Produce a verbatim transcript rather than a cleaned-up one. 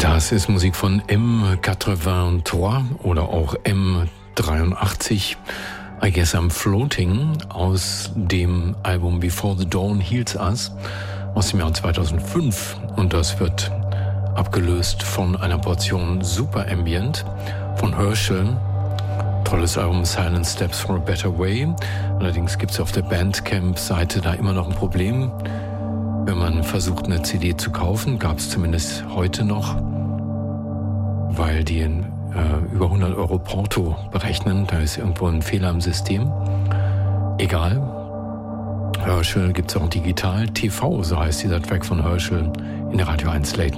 Das ist Musik von M dreiundachtzig oder auch M dreiundachtzig. I Guess I'm Floating aus dem Album Before the Dawn Heals Us aus dem Jahr zweitausendfünf. Und das wird abgelöst von einer Portion Super Ambient von Herschel. Tolles Album Silent Steps for a Better Way. Allerdings gibt es auf der Bandcamp-Seite da immer noch ein Problem. Wenn man versucht, eine C D zu kaufen, gab es zumindest heute noch, weil die äh, über hundert Euro Porto berechnen. Da ist irgendwo ein Fehler im System. Egal. Herschel gibt es auch digital. T V, so heißt dieser Track von Herschel in der Radio eins Late